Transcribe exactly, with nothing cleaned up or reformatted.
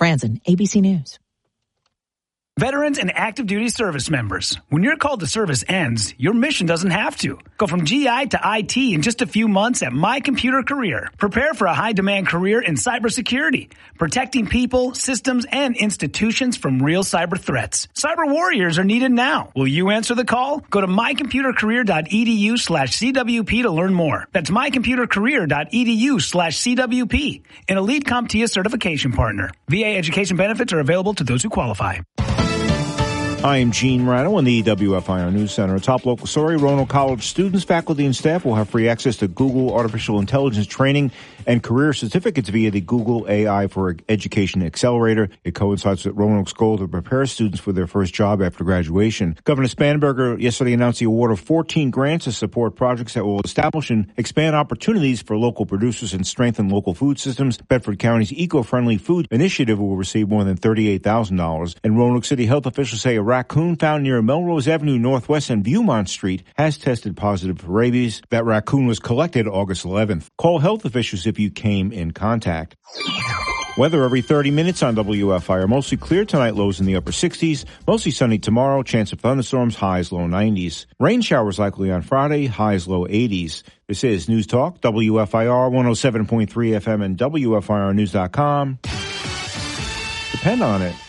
Franzen, A B C News. Veterans and active duty service members, when your call to service ends, your mission doesn't have to. Go from G I to I T in just a few months at My Computer Career. Prepare for a high-demand career in cybersecurity, protecting people, systems, and institutions from real cyber threats. Cyber warriors are needed now. Will you answer the call? Go to mycomputercareer.edu slash CWP to learn more. That's mycomputercareer.edu slash CWP, an Elite CompTIA certification partner. V A education benefits are available to those who qualify. I am Gene Rano in the W F I R News Center. A top local story, Roanoke College students, faculty, and staff will have free access to Google Artificial Intelligence training and career certificates via the Google A I for Education Accelerator. It coincides with Roanoke's goal to prepare students for their first job after graduation. Governor Spanberger yesterday announced the award of fourteen grants to support projects that will establish and expand opportunities for local producers and strengthen local food systems. Bedford County's Eco-Friendly Food Initiative will receive more than thirty-eight thousand dollars. And Roanoke City health officials say a raccoon found near Melrose Avenue Northwest and Viewmont Street has tested positive for rabies. That raccoon was collected August eleventh. Call health officials if you came in contact. Weather every thirty minutes on W F I R. Mostly clear tonight, lows in the upper sixties. Mostly sunny tomorrow, chance of thunderstorms, highs low nineties. Rain showers likely on Friday, highs low eighties. This is News Talk, W F I R one oh seven point three F M and W F I R news dot com. Depend on it.